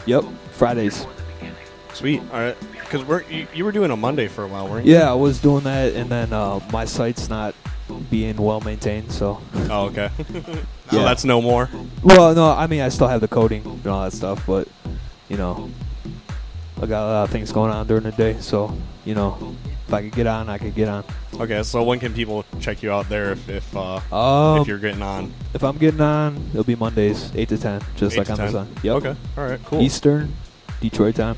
Yep, Fridays. Sweet. All right. Because you were doing a Monday for a while, weren't you? Yeah, I was doing that, and then my site's not being well maintained, so. Oh, okay. So that's no more? Well, no, I mean, I still have the coding and all that stuff, but, I got a lot of things going on during the day, so, if I could get on, I could get on. Okay, so when can people check you out there if you're getting on? If I'm getting on, it'll be Mondays, 8 to 10, just 8 like to on 10? the sun. Yep. Okay, all right, cool. Eastern, Detroit time.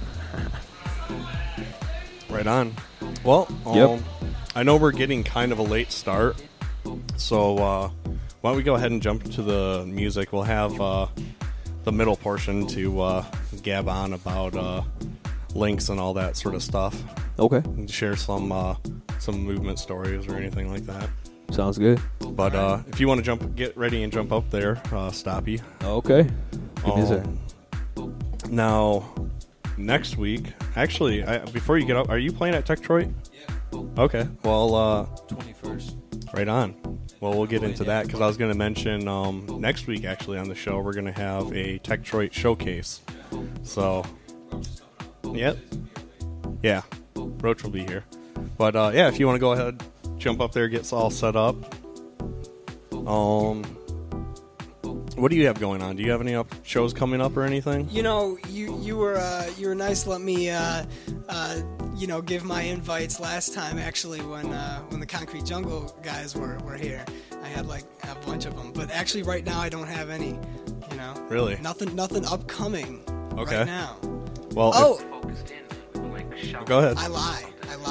Right on. Well, Yep. I know we're getting kind of a late start, so why don't we go ahead and jump into the music? We'll have the middle portion to gab on about links and all that sort of stuff. Okay. And share some movement stories or anything like that. Sounds good. But if you want to get ready and jump up there, Stoppy. Okay. Good music. Now, next week, actually, before you get up, are you playing at Tektroid? Yeah. Okay. Well, 21st. Right on. Well, we'll get into that because I was going to mention next week, actually, on the show, we're going to have a Tektroid showcase. So, yep. Yeah. Roach will be here. But, yeah, if you want to go ahead, jump up there, get all set up. What do you have going on? Do you have any shows coming up or anything? You were nice to let me give my invites last time. Actually, when the Concrete Jungle guys were here, I had like a bunch of them. But actually, right now I don't have any. Really? Nothing upcoming. Okay. Right now. Well. Go ahead. I lie.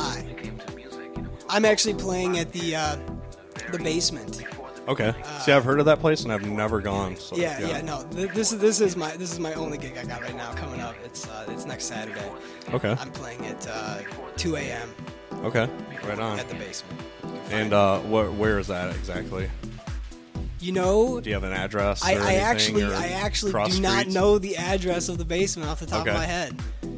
I'm actually playing at the Basement. Okay. See, I've heard of that place and I've never gone. So, no. This is my only gig I got right now coming up. It's next Saturday. Okay. I'm playing at 2 a.m. Okay. Right on. At the Basement. And where is that exactly? Do you have an address? I actually do not know the address of the Basement off the top of my head.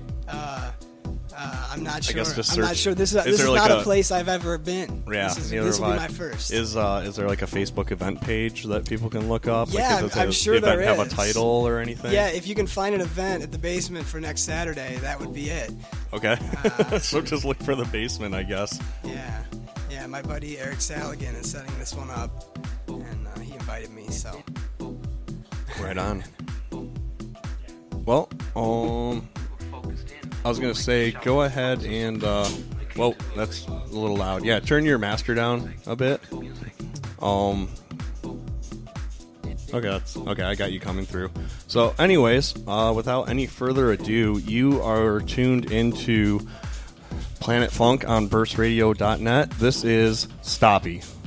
I'm not sure. I'm not sure. This is not a place I've ever been. Yeah, this will be my first. Is there like a Facebook event page that people can look up? Yeah, like, I'm sure there is. Have a title or anything? Yeah, if you can find an event at the Basement for next Saturday, that would be it. Okay. So just look for the Basement, I guess. Yeah. My buddy Eric Saligan is setting this one up, and he invited me. So. Right on. Well, I was going to say, go ahead and, whoa, that's a little loud. Yeah, turn your master down a bit. Okay, I got you coming through. So, anyways, without any further ado, you are tuned into Planet Funk on burstradio.net. This is Stoppy.